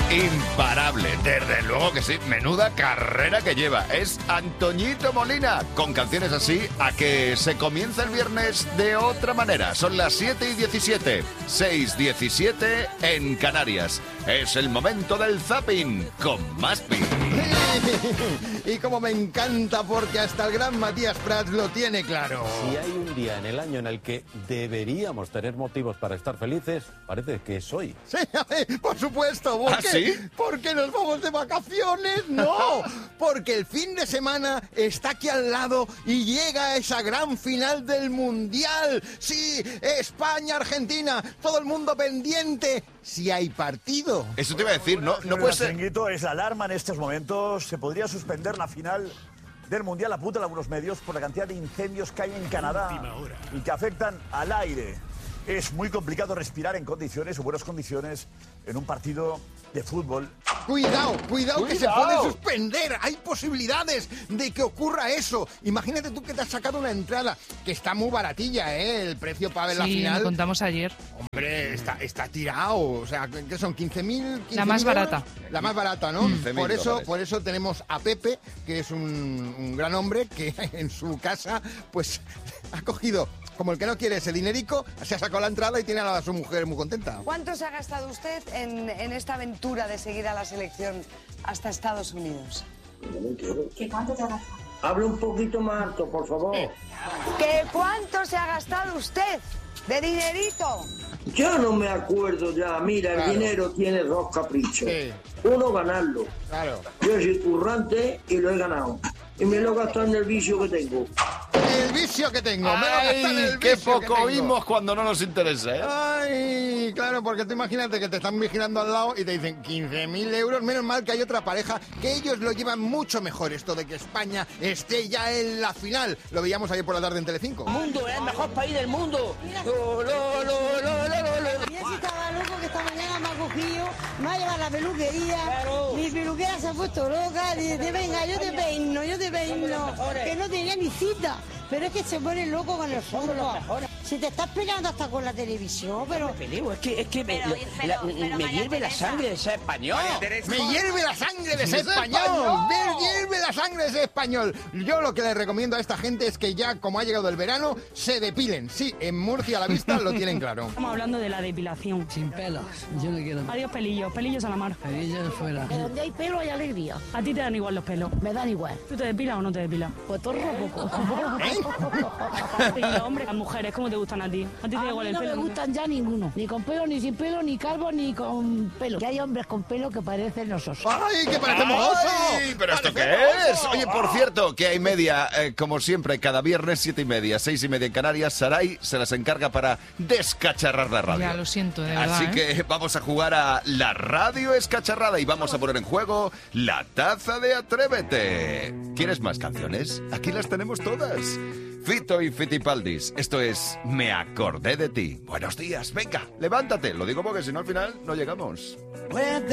imparable, desde luego que sí. Menuda carrera que lleva. Es Antoñito Molina, con canciones así a que se comienza el viernes de otra manera. Son las 7:17, 6:17 en Canarias. Es el momento del zapping con Maspi. Y como me encanta, porque hasta el gran Matías Prats lo tiene claro. Si hay un día en el año en el que deberíamos tener motivos para estar felices, parece que es hoy. Sí, por supuesto. ¿Por qué? ¿Sí? ¿Porque nos vamos de vacaciones? No, porque el fin de semana está aquí al lado y llega esa gran final del Mundial. Sí, España-Argentina, todo el mundo pendiente. Si hay partido. Eso te iba a decir, no puede ser. Chiringuito, es la alarma en estos momentos. Se podría suspender la final del Mundial, apuntan algunos medios, por la cantidad de incendios que hay en Canadá y que afectan al aire. Es muy complicado respirar en condiciones o buenas condiciones en un partido de fútbol. Cuidado, que se puede suspender. Hay posibilidades de que ocurra eso. Imagínate tú que te has sacado una entrada que está muy baratilla, ¿eh? El precio para ver la final. Sí, lo contamos ayer. Hombre, está tirado. O sea, ¿qué son? 15.000. La más barata. La más barata, ¿no? Por eso tenemos a Pepe, que es un gran hombre que en su casa, pues, ha cogido, como el que no quiere ese dinerico, se ha sacado la entrada y tiene a su mujer muy contenta. ¿Cuánto se ha gastado usted en esta aventura de seguir a la selección hasta Estados Unidos? ¿Qué cuánto te ha gastado? Habla un poquito más alto, por favor. ¿Qué cuánto se ha gastado usted de dinerito? Yo no me acuerdo ya. Mira, Claro. El dinero tiene dos caprichos. Sí. Uno, ganarlo. Claro. Yo soy currante y lo he ganado. Y me lo he gastado en el vicio que tengo. El vicio que tengo. me lo gasté en ¡Ay, el qué vicio que poco tengo. oímos cuando no nos interesa, eh! Ay, claro, porque tú imagínate que te están vigilando al lado y te dicen 15.000 euros. Menos mal que hay otra pareja que ellos lo llevan mucho mejor, esto de que España esté ya en la final. Lo veíamos ayer por la tarde en Telecinco. Mundo es el mejor país del mundo. Mira si estaba loco que esta mañana me ha cogido, me ha llevado a la peluquería. Claro. Mi peluquera se ha puesto loca, dice, venga, yo te peino, que no tenía ni cita. Pero es que se pone loco con el fondo. Si te estás peleando hasta con la televisión, pero... Es que me hierve la sangre de ser español. Me hierve la sangre de ser español. Me hierve la sangre de ser español. Yo lo que le recomiendo a esta gente es que ya, como ha llegado el verano, se depilen. Sí, en Murcia a la vista lo tienen claro. Estamos hablando de la depilación. Sin pelos, yo no quiero Adiós pelillos a la mar. pelillos fuera. De donde hay pelo hay alegría. A ti te dan igual los pelos. Me dan igual. ¿Tú te depilas o no te depilas? Pues torro poco. Y los hombres, las mujeres, ¿cómo te gustan a ti? ¿A ti te da A igual mí el no pelo? me gustan ya ninguno. Ni con pelo, ni sin pelo, ni calvo, ni con pelo. Que hay hombres con pelo que parecen osos. ¡Ay, que parecemos oso! ¡Ay, pero esto qué ¡Parecemos es! oso! Oye, por cierto, que hay media, como siempre, cada viernes 7:30, 6:30 en Canarias. Saray se las encarga para descacharrar la radio. Ya, lo siento, de verdad. Así ¿eh? que vamos a jugar a la radio escacharrada y vamos a poner en juego la taza de Atrévete. ¿Quieres más canciones? Aquí las tenemos todas. Fito y Fitipaldis. Esto es Me acordé de ti. Buenos días, venga, levántate. Lo digo porque si no al final no llegamos.